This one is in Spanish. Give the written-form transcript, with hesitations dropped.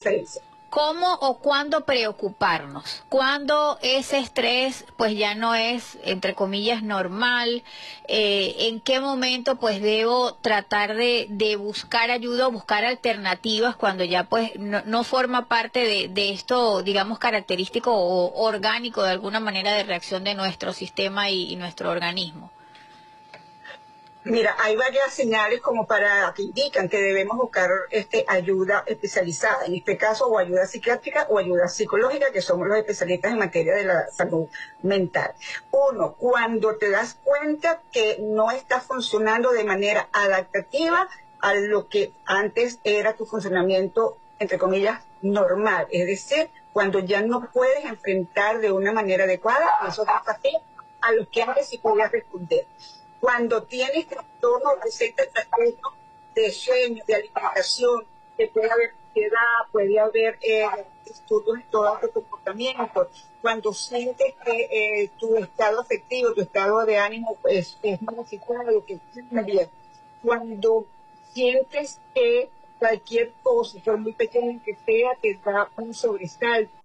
diferencia. ¿Cómo o cuándo preocuparnos? ¿Cuándo ese estrés pues ya no es, entre comillas, normal? ¿En qué momento pues debo tratar de buscar ayuda o buscar alternativas cuando ya pues no forma parte de esto, digamos, característico o orgánico de alguna manera de reacción de nuestro sistema y nuestro organismo? Mira, hay varias señales como para que indican que debemos buscar ayuda especializada, en este caso o ayuda psiquiátrica o ayuda psicológica, que somos los especialistas en materia de la salud mental. Uno, cuando te das cuenta que no está funcionando de manera adaptativa a lo que antes era tu funcionamiento, entre comillas, normal, es decir, cuando ya no puedes enfrentar de una manera adecuada esos desafíos a los que antes sí podías responder. Cuando tienes trastornos de trastornos de sueño, de alimentación, que puede haber ansiedad, puede haber disturbios en todo tu comportamiento, cuando sientes que tu estado afectivo, tu estado de ánimo es modificado, que cambia, cuando sientes que cualquier cosa, por muy pequeña que sea, te da un sobresalto,